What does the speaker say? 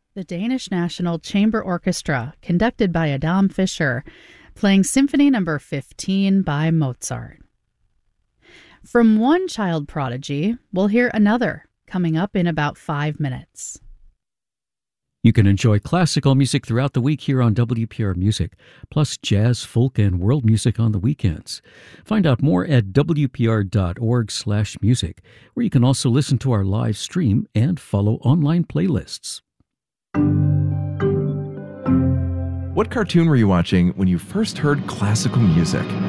The Danish National Chamber Orchestra, conducted by Adam Fischer, playing Symphony No. 15 by Mozart. From one child prodigy, we'll hear another, coming up in about 5 minutes. You can enjoy classical music throughout the week here on WPR Music, plus jazz, folk, and world music on the weekends. Find out more at wpr.org/music, where you can also listen to our live stream and follow online playlists. What cartoon were you watching when you first heard classical music?